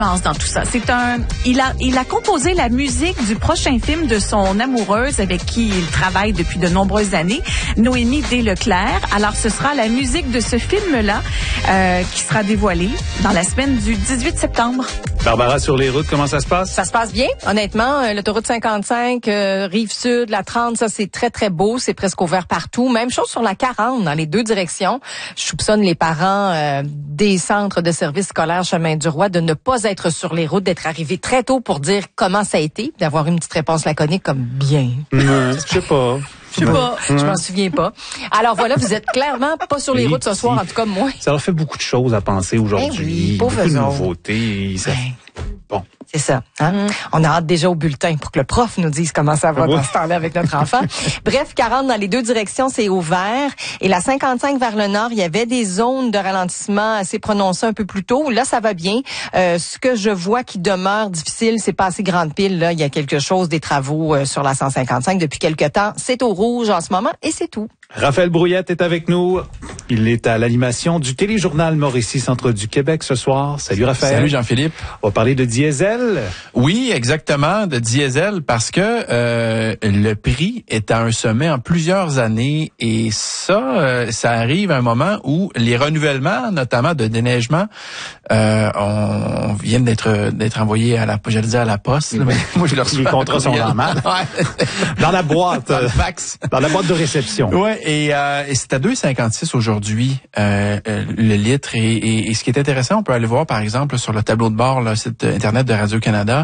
dans tout ça. Il a composé la musique du prochain film de son amoureuse avec qui il travaille depuis de nombreuses années, Noémie Desleclerc. Alors, ce sera la musique de ce film-là qui sera dévoilée dans la semaine du 18 septembre. Barbara, sur les routes, comment ça se passe? Ça se passe bien, honnêtement. L'autoroute 55, Rive-Sud, la 30, ça c'est très, très beau. C'est presque ouvert partout. Même chose sur la 40, dans les deux directions. Je soupçonne les parents des centres de services scolaires Chemin du Roi de ne pas être sur les routes, d'être arrivés très tôt pour dire comment ça a été, d'avoir une petite réponse laconique comme bien. Je sais pas. Je m'en souviens pas. Alors voilà, vous êtes clairement pas sur les routes ce soir, en tout cas moi. Ça leur fait beaucoup de choses à penser aujourd'hui. Oui, beaucoup de nouveautés. Bon. C'est ça. Hein? On a hâte déjà au bulletin pour que le prof nous dise comment ça va dans ce temps-là avec notre enfant. Bref, 40 dans les deux directions, c'est ouvert. Et la 55 vers le nord, il y avait des zones de ralentissement assez prononcées un peu plus tôt. Là, ça va bien. Ce que je vois qui demeure difficile, c'est pas assez grande pile. Là, il y a quelque chose, des travaux sur la 155 depuis quelque temps. C'est au rouge en ce moment et c'est tout. Raphaël Brouillette est avec nous. Il est à l'animation du téléjournal Mauricie Centre du Québec ce soir. Salut Raphaël. Salut Jean-Philippe. On va parler de diesel. Oui, exactement, de diesel, parce que le prix est à un sommet en plusieurs années et ça arrive à un moment où les renouvellements, notamment de déneigement, on vient d'être envoyés à la poste. Là, mais moi je le reçois. Les contrats sont dans dans la boîte, dans la boîte de réception. Ouais. Et c'est à 2,56 aujourd'hui le litre. Et ce qui est intéressant, on peut aller voir par exemple sur le tableau de bord, le site internet de Radio-Canada.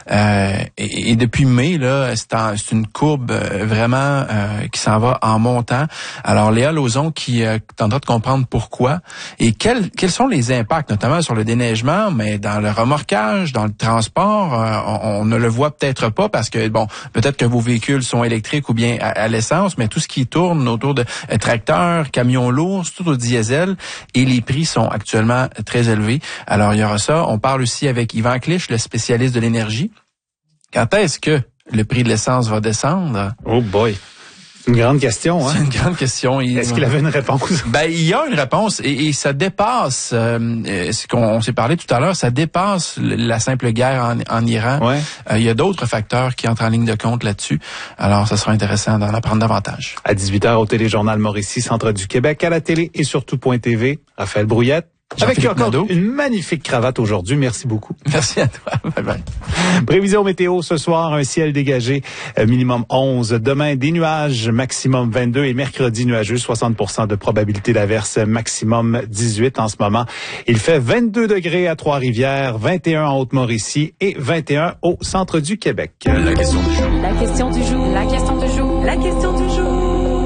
Et depuis mai, là, c'est une courbe vraiment qui s'en va en montant. Alors Léa Lauzon qui tentera de comprendre pourquoi et quels sont les impacts, notamment sur le déneigement, mais dans le remorquage, dans le transport, on ne le voit peut-être pas parce que bon, peut-être que vos véhicules sont électriques ou bien à l'essence, mais tout ce qui tourne autour de tracteurs, camions lourds, tout au diesel, et les prix sont actuellement très élevés. Alors, il y aura ça. On parle aussi avec Yvan Clich, le spécialiste de l'énergie. Quand est-ce que le prix de l'essence va descendre? Oh boy! C'est une grande question, hein? C'est une grande question. Est-ce qu'il avait une réponse? Ben, il y a une réponse et ça dépasse, ce qu'on s'est parlé tout à l'heure, ça dépasse la simple guerre en Iran. Ouais. Il y a d'autres facteurs qui entrent en ligne de compte là-dessus. Alors, ça sera intéressant d'en apprendre davantage. À 18h au téléjournal Mauricie, Centre du Québec, à la télé et sur tout.tv. Raphaël Brouillette. Avec encore une magnifique cravate aujourd'hui. Merci beaucoup. Merci à toi. Bye bye. Prévision météo ce soir, un ciel dégagé, minimum 11. Demain, des nuages, maximum 22. Et mercredi, nuageux, 60% de probabilité d'averse, maximum 18 en ce moment. Il fait 22 degrés à Trois-Rivières, 21 en Haute-Mauricie et 21 au centre du Québec. La question du jour. La question du jour. La question du jour. La question du jour.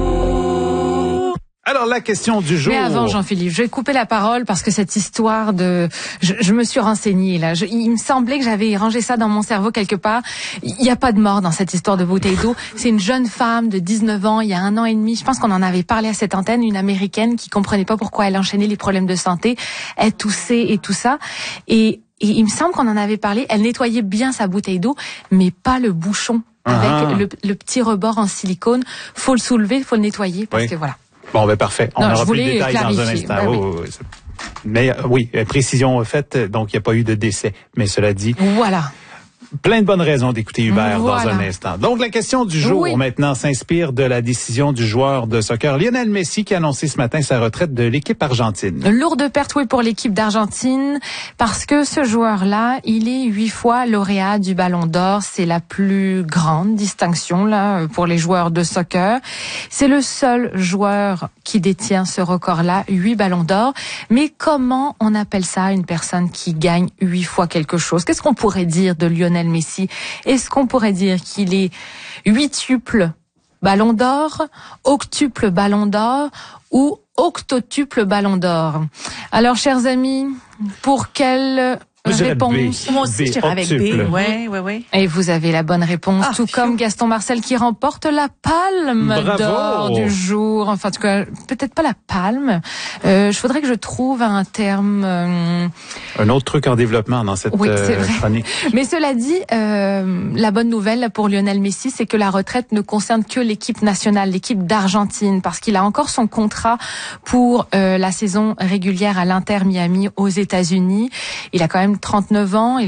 Alors, la question du jour. Mais avant, Jean-Philippe, je vais couper la parole parce que cette histoire de... Je me suis renseignée, là. Il me semblait que j'avais rangé ça dans mon cerveau quelque part. Il n'y a pas de mort dans cette histoire de bouteille d'eau. C'est une jeune femme de 19 ans, il y a 1 an et demi. Je pense qu'on en avait parlé à cette antenne, une Américaine qui comprenait pas pourquoi elle enchaînait les problèmes de santé. Elle toussait et tout ça. Et il me semble qu'on en avait parlé. Elle nettoyait bien sa bouteille d'eau, mais pas le bouchon. Avec le petit rebord en silicone. Faut le soulever, faut le nettoyer parce que voilà. Bon, ben parfait. On aura plus de détails dans un instant. Ben, oui. Mais oui, précision faite, donc il n'y a pas eu de décès. Mais cela dit... Voilà. Plein de bonnes raisons d'écouter Hubert dans un instant. Donc, la question du jour maintenant s'inspire de la décision du joueur de soccer Lionel Messi qui a annoncé ce matin sa retraite de l'équipe argentine. Lourde perte, oui, pour l'équipe d'Argentine parce que ce joueur-là, il est 8 fois lauréat du Ballon d'Or. C'est la plus grande distinction là pour les joueurs de soccer. C'est le seul joueur qui détient ce record-là, 8 Ballons d'Or. Mais comment on appelle ça une personne qui gagne 8 fois quelque chose? Qu'est-ce qu'on pourrait dire de Lionel Messi? Est-ce qu'on pourrait dire qu'il est 8tuple Ballon d'Or, octuple Ballon d'Or ou octotuple Ballon d'Or? Alors, chers amis, pour quelle réponse? Moi aussi, je dirais avec B. Ouais. Et vous avez la bonne réponse, tout comme Gaston Marcel qui remporte la palme d'or du jour. Enfin, en tout cas, peut-être pas la palme. Il faudrait que je trouve un terme... Un autre truc en développement dans cette chronique. Mais cela dit, la bonne nouvelle pour Lionel Messi, c'est que la retraite ne concerne que l'équipe nationale, l'équipe d'Argentine, parce qu'il a encore son contrat pour la saison régulière à l'Inter Miami aux États-Unis. Il a quand même 39 ans.